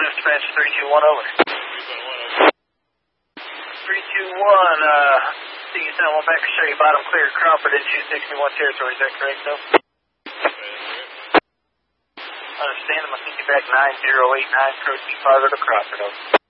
dispatch 321 over. 321, see you sound one back to show you bottom clear Crawford in 261 territory, is that correct though? Understand, I'm going to send you back 9089, proceed farther to Crawford over.